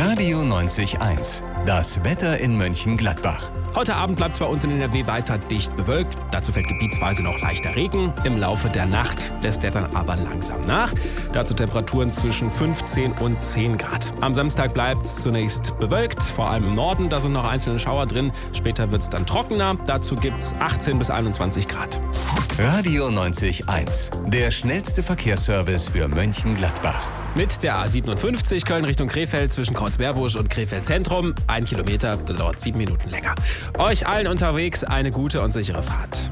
Radio 90.1. Das Wetter in Mönchengladbach. Heute Abend bleibt es bei uns in NRW weiter dicht bewölkt. Dazu fällt gebietsweise noch leichter Regen. Im Laufe der Nacht lässt der dann aber langsam nach. Dazu Temperaturen zwischen 15 und 10 Grad. Am Samstag bleibt es zunächst bewölkt, vor allem im Norden. Da sind noch einzelne Schauer drin. Später wird es dann trockener. Dazu gibt es 18 bis 21 Grad. Radio 90.1. Der schnellste Verkehrsservice für Mönchengladbach. Mit der A57 Köln Richtung Krefeld zwischen Kreuzberbusch und Krefeld Zentrum. 1 Kilometer, das dauert 7 Minuten länger. Euch allen unterwegs eine gute und sichere Fahrt.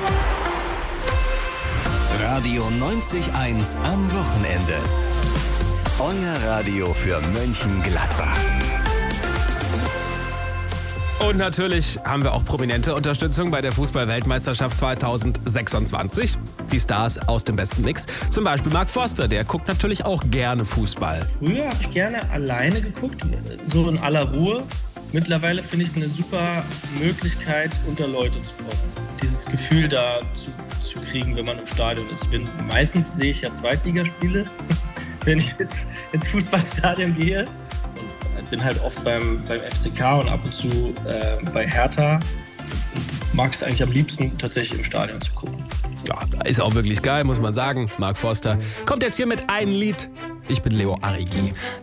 Radio 90.1 am Wochenende. Euer Radio für Mönchengladbach. Und natürlich haben wir auch prominente Unterstützung bei der Fußball-Weltmeisterschaft 2026. Die Stars aus dem besten Mix. Zum Beispiel Mark Forster, der guckt natürlich auch gerne Fußball. Früher habe ich gerne alleine geguckt, so in aller Ruhe. Mittlerweile finde ich es eine super Möglichkeit, unter Leute zu kommen. Dieses Gefühl da zu kriegen, wenn man im Stadion ist. Meistens sehe ich ja Zweitligaspiele, wenn ich jetzt ins Fußballstadion gehe. Und bin halt oft beim FCK und ab und zu bei Hertha. Mag es eigentlich am liebsten, tatsächlich im Stadion zu gucken. Ja, ist auch wirklich geil, muss man sagen. Mark Forster kommt jetzt hier mit einem Lied. Ich bin Leo Arrigi.